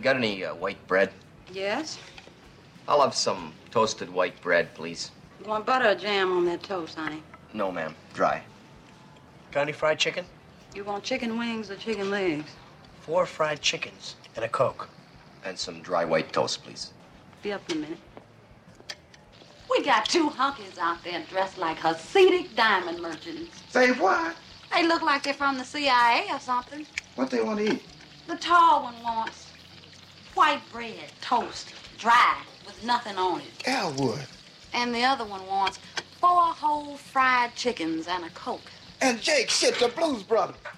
got any white bread? Yes? I'll have some toasted white bread, please. You want butter or jam on that toast, honey? No, ma'am. Dry. Got any fried chicken? You want chicken wings or chicken legs? 4 fried chickens and a Coke. And some dry white toast, please. Be up in a minute. We got 2 hunkies out there dressed like Hasidic diamond merchants. Say what? They look like they're from the CIA or something. What they want to eat? The tall one wants white bread, toast, dry, with nothing on it. Elwood. And the other one wants 4 whole fried chickens and a Coke. And Jake, shit, the Blues Brothers.